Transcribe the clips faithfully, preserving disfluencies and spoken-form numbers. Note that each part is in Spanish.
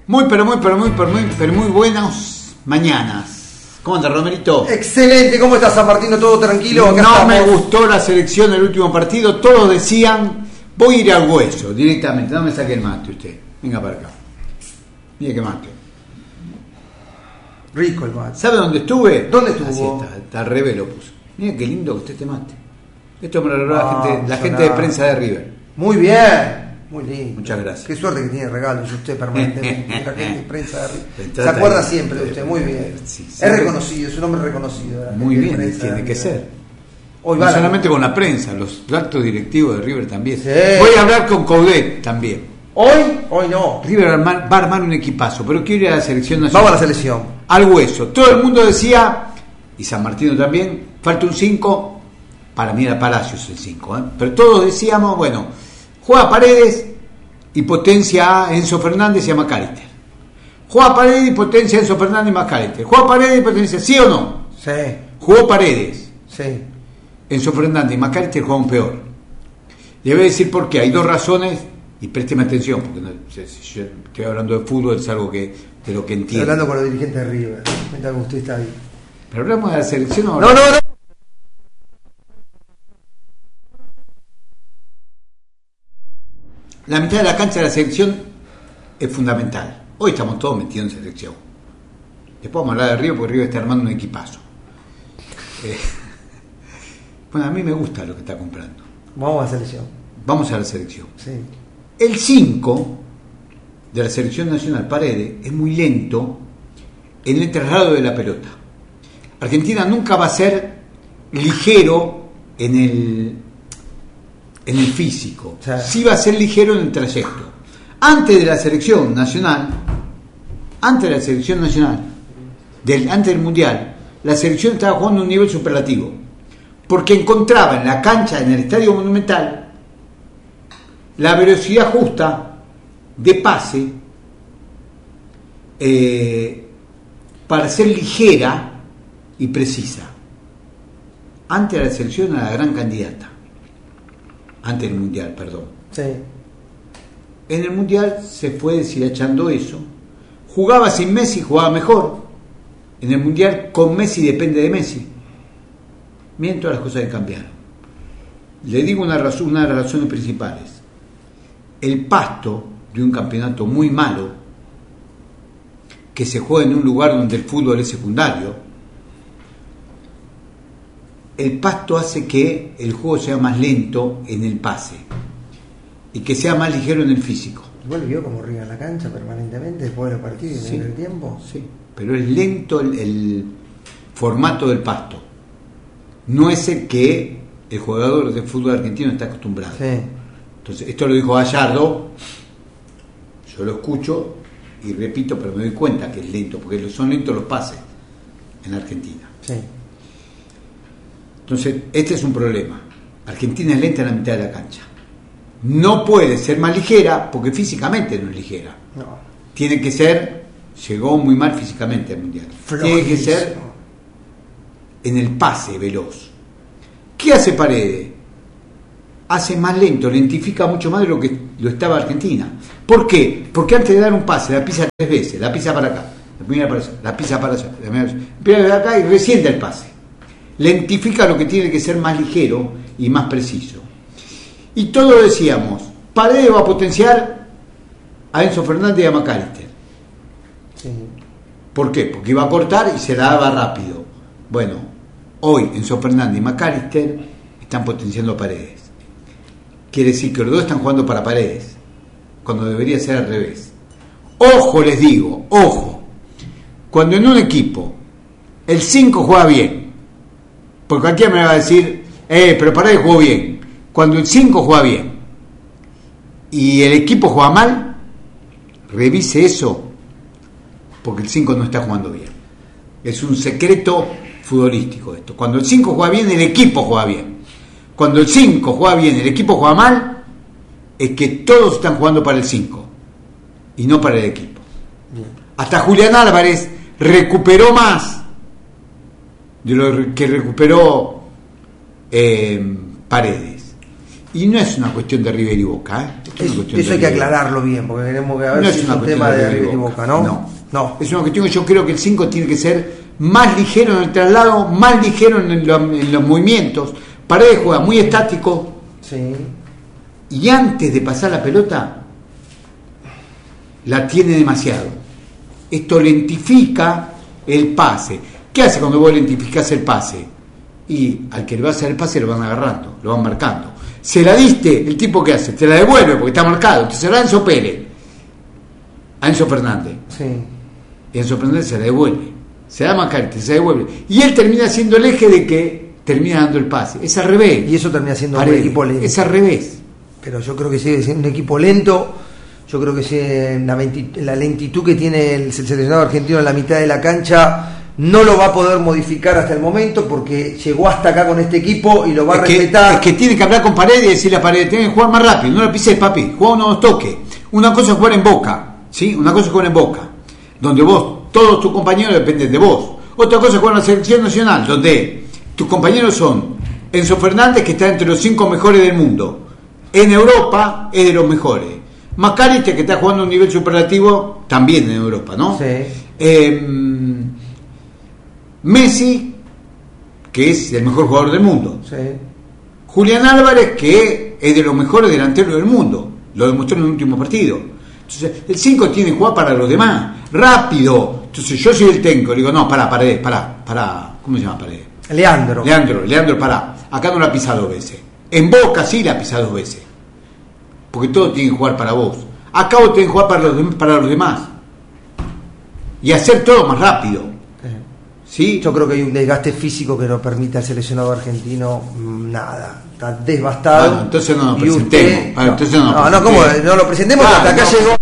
Muy, pero muy, pero muy, pero muy, pero muy buenas mañanas. ¿Cómo andas, Romerito? Excelente, ¿cómo estás, San Martino? ¿Todo tranquilo? Acá no estamos. Me gustó la selección del último partido. Todos decían, voy a ir al hueso directamente. No me saque el mate usted. Venga para acá. Mira qué mate. Rico el mate. ¿Sabe dónde estuve? ¿Dónde estuvo? Así está, está al revés lo puso. Mira qué lindo que usted este mate. Esto me lo regaló la, Ah, gente, la sonaba. gente de prensa de River. Muy bien, muy lindo. Muchas gracias. Qué suerte que tiene regalos usted permanentemente. La gente de prensa de River. Se Trata acuerda de- siempre de usted, muy bien. Sí, sí. Es reconocido, es un hombre reconocido. la Muy gente de bien, prensa tiene de que River. ser. Hoy No va la- solamente con la prensa, los actos directivos de River también. Sí. Voy a hablar con Coudet también. Hoy, hoy no. River arma- va a armar un equipazo, pero quiero ir a la selección nacional. Vamos a la selección. Al hueso. Todo el mundo decía, y San Martino también, falta un cinco. Para mí era Palacios el cinco, ¿eh? Pero todos decíamos, bueno, juega Paredes y potencia a Enzo Fernández y a McAllister. Juega Paredes y potencia a Enzo Fernández y McAllister. Juega Paredes y potencia, ¿sí o no? Sí, Jugó Paredes. sí. Enzo Fernández y McAllister jugaron peor. Le voy a decir por qué. Hay dos razones, y présteme atención, porque no, si yo estoy hablando de fútbol, es algo que de lo que Estoy entiendo. hablando con los dirigentes de River. Mientras que usted está ahí. Pero hablamos de la selección ahora. No, no, no. La mitad de la cancha de la selección es fundamental. Hoy estamos todos metidos en selección. Después vamos a hablar de River, porque River está armando un equipazo. Eh, bueno, a mí me gusta lo que está comprando. Vamos a la selección. Vamos a la selección. Sí. El cinco de la selección nacional, Paredes, es muy lento en el traslado de la pelota. Argentina nunca va a ser ligero en el, en el físico. O sea, Sí va a ser ligero en el trayecto. Antes de la selección nacional, antes de la selección nacional, del, antes del Mundial, la selección estaba jugando a un nivel superlativo. Porque encontraba en la cancha, en el Estadio Monumental, la velocidad justa de pase eh, para ser ligera y precisa. Antes de la selección era la gran candidata. Antes del Mundial, perdón. sí. En el Mundial se fue deshilachando eso. Jugaba sin Messi, jugaba mejor. En el Mundial con Messi depende de Messi. Miren todas las cosas que cambiaron. Le digo una razón, una de las razones principales. El pasto de un campeonato muy malo, que se juega en un lugar donde el fútbol es secundario, el pasto hace que el juego sea más lento en el pase y que sea más ligero en el físico. Igual vio como ríe en la cancha permanentemente después de los partidos Sí. en el tiempo. Sí, pero es lento el, el formato del pasto. No es el que el jugador de fútbol argentino está acostumbrado. Sí. Entonces, esto lo dijo Gallardo, yo lo escucho y repito, pero me doy cuenta que es lento, porque son lentos los pases en Argentina. Sí. Entonces, este es un problema. Argentina es lenta en la mitad de la cancha. No puede ser más ligera, porque físicamente no es ligera. No. Tiene que ser, llegó muy mal físicamente al Mundial. Tiene que ser Flojísimo. en el pase veloz. ¿Qué hace Paredes? Hace más lento, lentifica mucho más de lo que lo estaba Argentina. ¿Por qué? Porque antes de dar un pase, la pisa tres veces, la pisa para acá, la primera para allá, la pisa para allá, la primera para allá, empieza de acá y recién da el pase. Lentifica lo que tiene que ser más ligero y más preciso. Y todos decíamos, Paredes va a potenciar a Enzo Fernández y a McAllister. Sí. ¿Por qué? Porque iba a cortar y se la daba rápido. Bueno, hoy Enzo Fernández y McAllister están potenciando a Paredes. Quiere decir que los dos están jugando para Paredes, cuando debería ser al revés. Ojo, les digo, ojo. Cuando en un equipo el cinco juega bien, porque cualquiera me va a decir, eh, pero Paredes jugó bien. Cuando el cinco juega bien y el equipo juega mal, revise eso, porque el cinco no está jugando bien. Es un secreto futbolístico esto. Cuando el cinco juega bien, el equipo juega bien. Cuando el cinco juega bien, el equipo juega mal, es que todos están jugando para el cinco y no para el equipo. Bien. Hasta Julián Álvarez recuperó más de lo que recuperó eh, Paredes. Y no es una cuestión de River y Boca, ¿eh? Esto Es, eso hay que aclararlo bien, porque queremos que a ver no si es, es un tema de River y Boca, ¿no? No. No. Es una cuestión que yo creo que el cinco tiene que ser más ligero en el traslado, más ligero en, lo, en los movimientos. Paredes juega muy estático. Sí. Y antes de pasar la pelota, la tiene demasiado. Esto lentifica el pase. ¿Qué hace cuando vos lentificás el pase? Y al que le va a hacer el pase lo van agarrando, lo van marcando. Se la diste, el tipo que hace, te la devuelve porque está marcado. Entonces se la da Enzo Pérez, a Enzo Fernández. Sí. Y Enzo Fernández se la devuelve. Se da Macarte, se devuelve. Y él termina siendo el eje de que termina dando el pase. Es al revés. Y eso termina siendo Paredes. Un equipo lento. Es al revés. Pero yo creo que sigue siendo un equipo lento. Yo creo que si la, la lentitud que tiene el seleccionado argentino en la mitad de la cancha no lo va a poder modificar hasta el momento, porque llegó hasta acá con este equipo y lo va es a que, respetar. Es que tiene que hablar con Paredes y decirle a Paredes: tiene que jugar más rápido, no lo pises, papi, juega unos toques. Una cosa es jugar en Boca, ¿sí? Una cosa es jugar en Boca, donde vos, todos tus compañeros dependen de vos. Otra cosa es jugar en la selección nacional, donde tus compañeros son Enzo Fernández, que está entre los cinco mejores del mundo. En Europa es de los mejores. Macarister, que está jugando a un nivel superlativo, también en Europa, ¿no? Sí. Eh, Messi, que es el mejor jugador del mundo. Sí. Julián Álvarez, que es de los mejores delanteros del mundo. Lo demostró en el último partido. Entonces, el cinco tiene que jugar para los demás, rápido. Entonces, yo soy el técnico, le digo: no, pará, Paredes, pará, pará. ¿Cómo se llama Paredes? Leandro. Leandro, Leandro, pará. Acá no la pisa dos veces. En Boca sí la pisa dos veces. Porque todos tienen que jugar para vos. Acá vos tenés que jugar para los, para los demás. Y hacer todo más rápido. ¿Sí? Yo creo que hay un desgaste físico que no permite al seleccionado argentino nada. Está devastado. Bueno, entonces no nos y presentemos. usted, Bueno, entonces no, nos no, no, ¿cómo? No lo presentemos, ah, hasta acá no. llegó.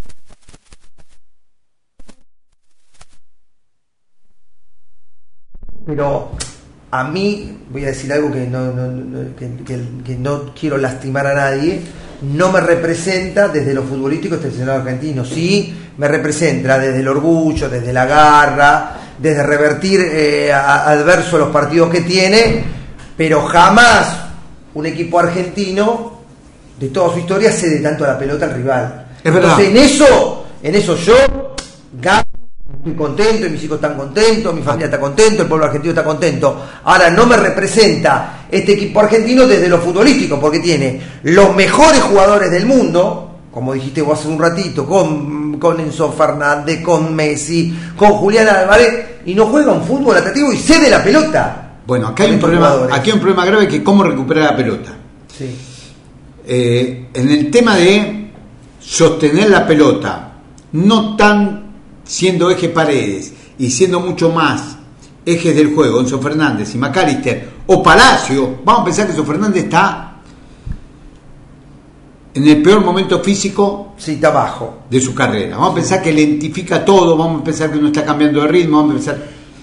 Pero a mí, voy a decir algo que no, no, no, que, que, que no quiero lastimar a nadie, no me representa desde lo futbolístico este seleccionado argentino. Sí, me representa desde el orgullo, desde la garra, desde revertir eh, a, adverso los partidos que tiene, pero jamás un equipo argentino de toda su historia cede tanto a la pelota al rival. Es verdad. Entonces en eso, en eso yo gano, estoy contento, y mis hijos están contentos, mi familia está contento, el pueblo argentino está contento. Ahora no me representa este equipo argentino desde lo futbolístico, porque tiene los mejores jugadores del mundo, como dijiste vos hace un ratito, con, con Enzo Fernández, con Messi, con Julián Álvarez, y no juega un fútbol atractivo y cede la pelota. Bueno, acá hay un problema, aquí hay un problema grave, que es cómo recuperar la pelota. Sí. Eh, en el tema de sostener la pelota, no tan siendo eje Paredes y siendo mucho más ejes del juego, Enzo Fernández y Macalister o Palacio. Vamos a pensar que Enzo Fernández está en el peor momento físico, sí, está bajo, de su carrera. Vamos a pensar que lentifica todo, vamos a pensar que no está cambiando de ritmo, vamos a pensar...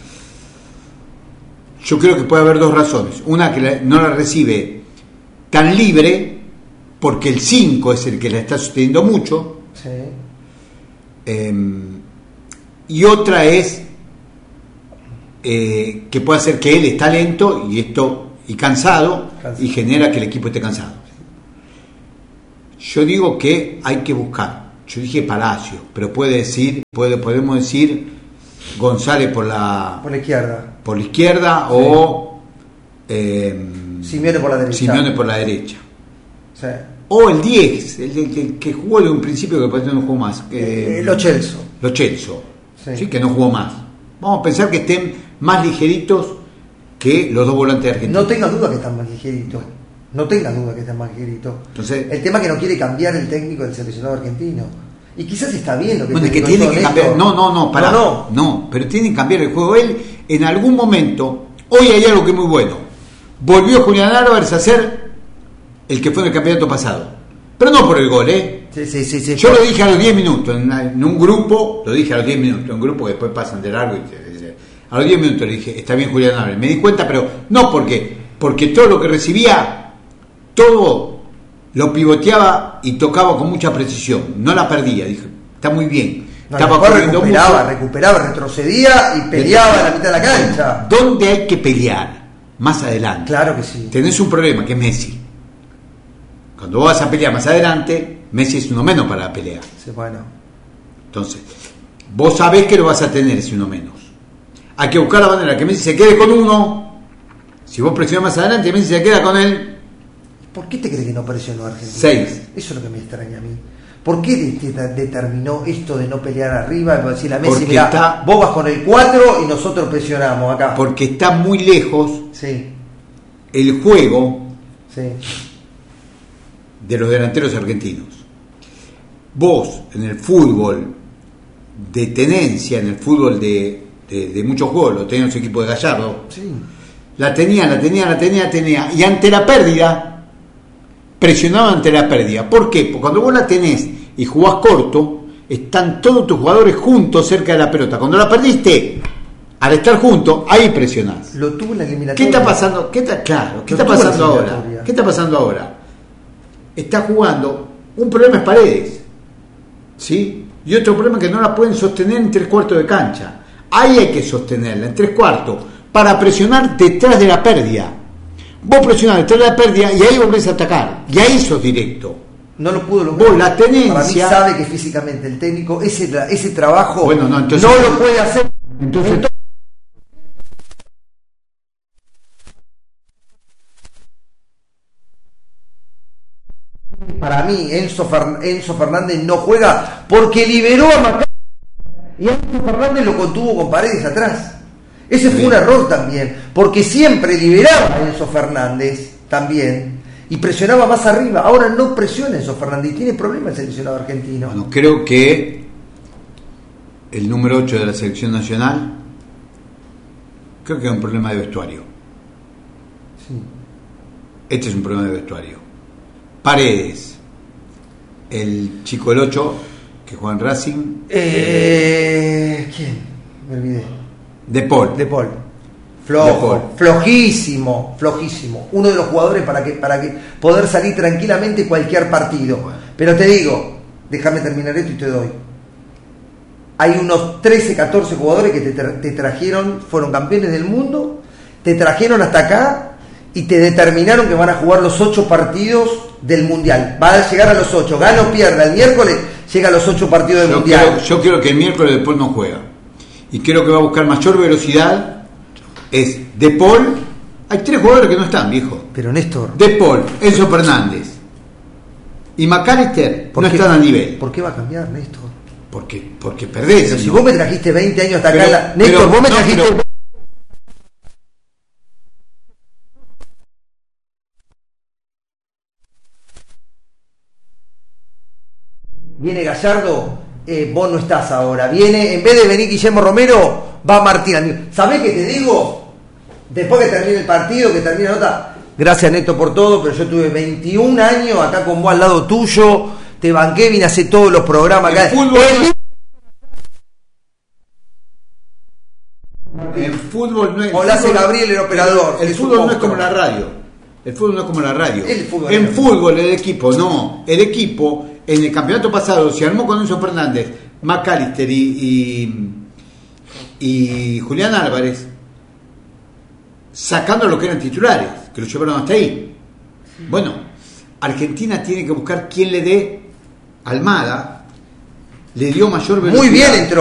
Yo creo que puede haber dos razones. Una, que no la recibe tan libre, porque el cinco es el que la está sosteniendo mucho. sí. Eh, y otra es eh, que puede hacer que él está lento y esto y cansado, cansado y genera que el equipo esté cansado. Yo digo que hay que buscar. Yo dije Palacio, pero puede decir, puede, podemos decir González por la por la izquierda, por la izquierda sí. o eh, Simeone por la derecha. Simeone por la derecha. Sí. O el diez, el, el, el que jugó de un principio, que parece que no jugó más. Eh, Lo Celso. Lo Celso, sí. sí, que no jugó más. Vamos a pensar que estén más ligeritos que los dos volantes argentinos. No tengas duda que están más ligeritos. No tengas duda que están más ligeritos. Entonces, el tema es que no quiere cambiar el técnico del seleccionado argentino. Y quizás está bien lo que, bueno, el que tiene que cambiar. No, no, no, para. No, no. no, pero tiene que cambiar el juego. Él, en algún momento, hoy hay algo que es muy bueno. Volvió Julián Álvarez a ser el que fue en el campeonato pasado. Pero no por el gol, ¿eh? Sí, sí, sí, sí. Yo lo dije a los diez minutos, en, en un grupo, lo dije a los diez minutos, en un grupo que después pasan de largo. Y, a los diez minutos le dije: está bien Julián Álvarez. Me di cuenta, pero no porque, porque todo lo que recibía, todo lo pivoteaba y tocaba con mucha precisión. No la perdía, dije, está muy bien. No, Estaba corriendo recuperaba, mucho. recuperaba, retrocedía y peleaba en la mitad de la cancha. ¿Dónde hay que pelear? Más adelante. Claro que sí. Tenés un problema, que es Messi. Cuando vos vas a pelear más adelante, Messi es uno menos para la pelea. Sí, bueno. Entonces, vos sabés que lo vas a tener ese uno menos. Hay que buscar la manera que Messi se quede con uno. Si vos presionás más adelante, Messi se queda con él. ¿Por qué te crees que no presionó a Argentina? Seis. Eso es lo que me extraña a mí. ¿Por qué de- de- determinó esto de no pelear arriba? Y decirle a Messi, Porque mirá, está- vos vas con el cuatro y nosotros presionamos acá. Porque está muy lejos Sí, el juego sí. de los delanteros argentinos. Vos, en el fútbol de tenencia, en el fútbol de, de, de muchos juegos, lo tenían los equipos de Gallardo, Sí. la tenía, la tenía, la tenía, la tenía, y ante la pérdida, presionaba ante la pérdida. ¿Por qué? Porque cuando vos la tenés y jugás corto, están todos tus jugadores juntos cerca de la pelota. Cuando la perdiste, al estar juntos, ahí presionás. Lo tuvo en la ¿Qué eliminatoria. está pasando? ¿Qué está, claro, ¿qué Lo está tuvo en la pasando ahora? eliminatoria. ¿Qué está pasando ahora? Está jugando, un problema es Paredes, ¿sí? Y otro problema es que no la pueden sostener en tres cuartos de cancha. Ahí hay que sostenerla, en tres cuartos, para presionar detrás de la pérdida. Vos presionás detrás de la pérdida y ahí volvés a atacar. Y ahí sos directo. No lo pudo lograr. Vos, la tenencia- Para mí sabe que físicamente el técnico, ese, tra- ese trabajo Bueno, no, entonces- no lo puede hacer. Entonces, Para mí, Enzo, Fer- Enzo Fernández no juega porque liberó a Macari. Y Enzo Fernández lo contuvo con Paredes atrás. Ese fue Sí. un error también, porque siempre liberaba a Enzo Fernández también y presionaba más arriba. Ahora no presiona Enzo Fernández y tiene problemas el seleccionado argentino. bueno, creo que el número ocho de la selección nacional, creo que es un problema de vestuario. Sí. Este es un problema de vestuario. Paredes, el chico del ocho que juega en Racing, Eh, ¿Quién? Me olvidé. De Paul. De Paul. Flojo, De Paul. flojísimo, flojísimo. Uno de los jugadores para que para que poder salir tranquilamente cualquier partido. Bueno. Pero te digo, déjame terminar esto y te doy. Hay unos trece, catorce jugadores que te, tra- te trajeron, fueron campeones del mundo, te trajeron hasta acá y te determinaron que van a jugar los ocho partidos del Mundial. Va a llegar a los ocho, gana o pierda. El miércoles llega a los ocho partidos del Yo Mundial. creo, yo creo que el miércoles De Paul no juega. Y creo que va a buscar mayor velocidad. Es De Paul. Hay tres jugadores que no están, viejo. Pero Néstor, De Paul, Enzo Fernández y McAllister ¿por no qué- están a nivel. ¿por qué va a cambiar, Néstor? Porque, porque perdés. Pero si ¿no? vos me trajiste veinte años hasta acá, Pero- la- Néstor, pero- vos me no, trajiste. pero- Viene Gallardo, eh, vos no estás ahora. Viene, en vez de venir Guillermo Romero, va Martín Andino. ¿Sabés qué te digo? Después que termine el partido, que termine la nota. Gracias, Néstor, por todo, pero yo tuve veintiún años acá con vos al lado tuyo. Te banqué, vine a hacer todos los programas acá. El fútbol, El- el fútbol no es. O la hace fútbol- Gabriel, el operador, El es fútbol un no es como monstruo. la radio. El fútbol no es como la radio. El fútbol en es- fútbol, el equipo, no. El equipo, en el campeonato pasado, se armó con Enzo Fernández, McAllister y, y, y Julián Álvarez, sacando lo que eran titulares, que lo llevaron hasta ahí. Bueno, Argentina tiene que buscar quién le dé. Almada le dio mayor velocidad. Muy bien entró.